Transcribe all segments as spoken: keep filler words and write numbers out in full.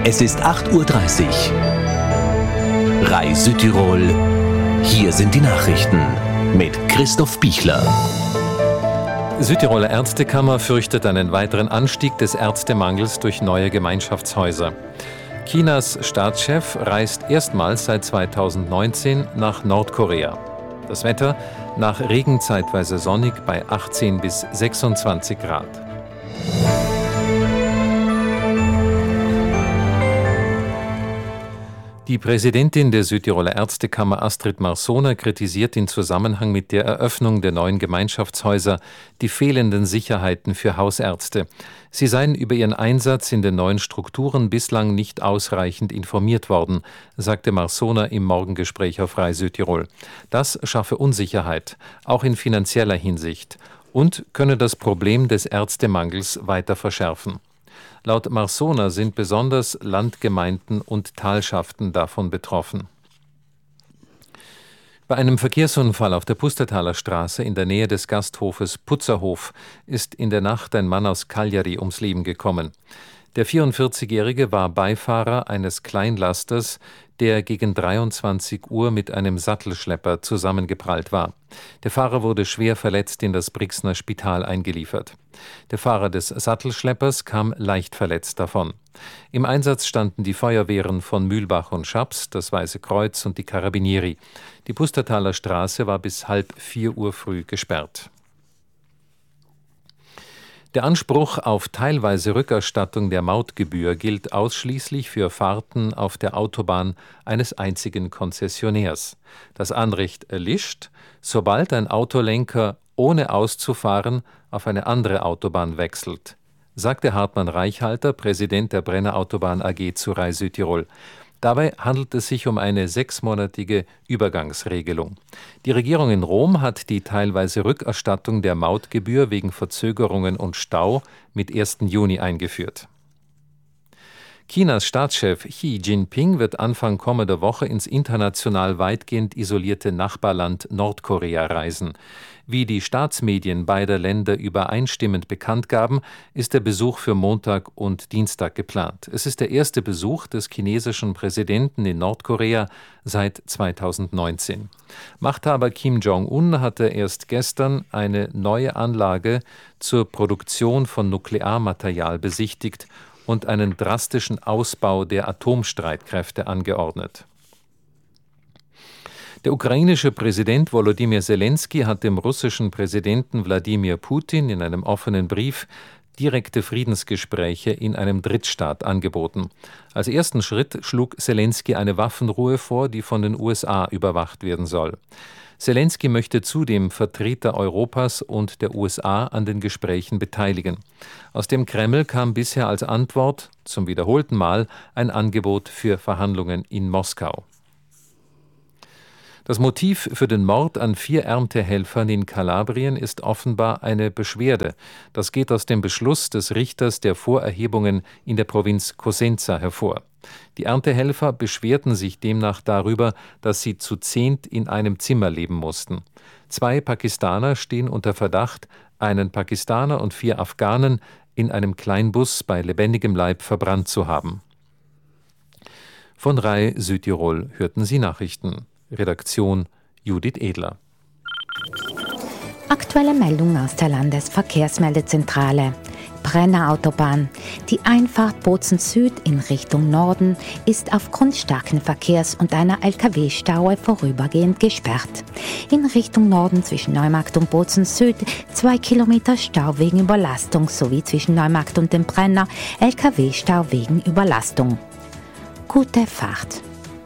Es ist acht Uhr dreißig. R A I Südtirol. Hier sind die Nachrichten mit Christoph Bichler. Südtiroler Ärztekammer fürchtet einen weiteren Anstieg des Ärztemangels durch neue Gemeinschaftshäuser. Chinas Staatschef reist erstmals seit zweitausendneunzehn nach Nordkorea. Das Wetter: nach Regen zeitweise sonnig bei achtzehn bis sechsundzwanzig Grad. Die Präsidentin der Südtiroler Ärztekammer Astrid Marsoner kritisiert in Zusammenhang mit der Eröffnung der neuen Gemeinschaftshäuser die fehlenden Sicherheiten für Hausärzte. Sie seien über ihren Einsatz in den neuen Strukturen bislang nicht ausreichend informiert worden, sagte Marsoner im Morgengespräch auf R A I Südtirol. Das schaffe Unsicherheit, auch in finanzieller Hinsicht, und könne das Problem des Ärztemangels weiter verschärfen. Laut Marsoner sind besonders Landgemeinden und Talschaften davon betroffen. Bei einem Verkehrsunfall auf der Pustertaler Straße in der Nähe des Gasthofes Putzerhof ist in der Nacht ein Mann aus Cagliari ums Leben gekommen. Der vierundvierzigjährige war Beifahrer eines Kleinlasters, der gegen dreiundzwanzig Uhr mit einem Sattelschlepper zusammengeprallt war. Der Fahrer wurde schwer verletzt in das Brixner Spital eingeliefert. Der Fahrer des Sattelschleppers kam leicht verletzt davon. Im Einsatz standen die Feuerwehren von Mühlbach und Schaps, das Weiße Kreuz und die Carabinieri. Die Pustertaler Straße war bis halb vier Uhr früh gesperrt. Der Anspruch auf teilweise Rückerstattung der Mautgebühr gilt ausschließlich für Fahrten auf der Autobahn eines einzigen Konzessionärs. Das Anrecht erlischt, sobald ein Autolenker ohne auszufahren auf eine andere Autobahn wechselt, sagte Hartmann Reichhalter, Präsident der Brenner Autobahn A G, zu R A I Südtirol. Dabei handelt es sich um eine sechsmonatige Übergangsregelung. Die Regierung in Rom hat die teilweise Rückerstattung der Mautgebühr wegen Verzögerungen und Stau mit ersten Juni eingeführt. Chinas Staatschef Xi Jinping wird Anfang kommender Woche ins international weitgehend isolierte Nachbarland Nordkorea reisen. Wie die Staatsmedien beider Länder übereinstimmend bekannt gaben, ist der Besuch für Montag und Dienstag geplant. Es ist der erste Besuch des chinesischen Präsidenten in Nordkorea seit zweitausendneunzehn. Machthaber Kim Jong-un hatte erst gestern eine neue Anlage zur Produktion von Nuklearmaterial besichtigt und einen drastischen Ausbau der Atomstreitkräfte angeordnet. Der ukrainische Präsident Volodymyr Zelensky hat dem russischen Präsidenten Wladimir Putin in einem offenen Brief direkte Friedensgespräche in einem Drittstaat angeboten. Als ersten Schritt schlug Zelensky eine Waffenruhe vor, die von den U S A überwacht werden soll. Zelensky möchte zudem Vertreter Europas und der U S A an den Gesprächen beteiligen. Aus dem Kreml kam bisher als Antwort zum wiederholten Mal ein Angebot für Verhandlungen in Moskau. Das Motiv für den Mord an vier Erntehelfern in Kalabrien ist offenbar eine Beschwerde. Das geht aus dem Beschluss des Richters der Vorerhebungen in der Provinz Cosenza hervor. Die Erntehelfer beschwerten sich demnach darüber, dass sie zu zehnt in einem Zimmer leben mussten. Zwei Pakistaner stehen unter Verdacht, einen Pakistaner und vier Afghanen in einem Kleinbus bei lebendigem Leib verbrannt zu haben. Von R A I Südtirol hörten Sie Nachrichten. Redaktion Judith Edler. Aktuelle Meldung aus der Landesverkehrsmeldezentrale. Brenner Autobahn. Die Einfahrt Bozen Süd in Richtung Norden ist aufgrund starken Verkehrs und einer L K W-Staue vorübergehend gesperrt. In Richtung Norden zwischen Neumarkt und Bozen Süd zwei Kilometer Stau wegen Überlastung sowie zwischen Neumarkt und dem Brenner L K W-Stau wegen Überlastung. Gute Fahrt.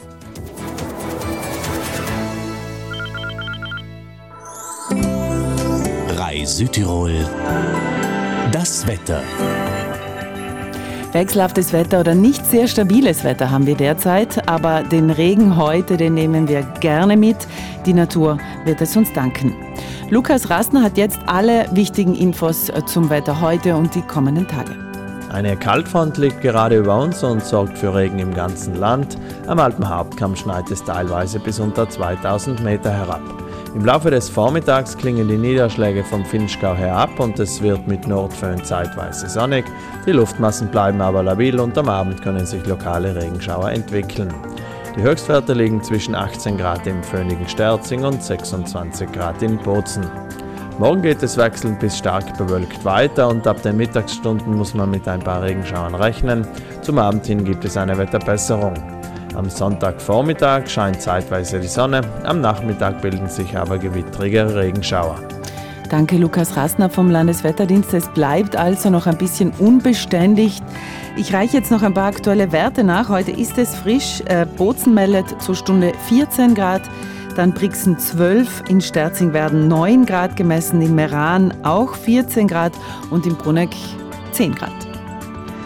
R A I Südtirol. Das Wetter. Wechselhaftes Wetter oder nicht sehr stabiles Wetter haben wir derzeit, aber den Regen heute, den nehmen wir gerne mit. Die Natur wird es uns danken. Lukas Rastner hat jetzt alle wichtigen Infos zum Wetter heute und die kommenden Tage. Eine Kaltfront liegt gerade über uns und sorgt für Regen im ganzen Land. Am Alpenhauptkamm schneit es teilweise bis unter zweitausend Meter herab. Im Laufe des Vormittags klingen die Niederschläge vom Vinschgau her ab und es wird mit Nordföhn zeitweise sonnig. Die Luftmassen bleiben aber labil und am Abend können sich lokale Regenschauer entwickeln. Die Höchstwerte liegen zwischen achtzehn Grad im föhnigen Sterzing und sechsundzwanzig Grad in Bozen. Morgen geht es wechselnd bis stark bewölkt weiter und ab den Mittagsstunden muss man mit ein paar Regenschauern rechnen. Zum Abend hin gibt es eine Wetterbesserung. Am Sonntagvormittag scheint zeitweise die Sonne, am Nachmittag bilden sich aber gewittrige Regenschauer. Danke, Lukas Rassner vom Landeswetterdienst. Es bleibt also noch ein bisschen unbeständig. Ich reiche jetzt noch ein paar aktuelle Werte nach. Heute ist es frisch. Äh, Bozen meldet zur Stunde vierzehn Grad, dann Brixen zwölf, in Sterzing werden neun Grad gemessen, in Meran auch vierzehn Grad und in Bruneck zehn Grad.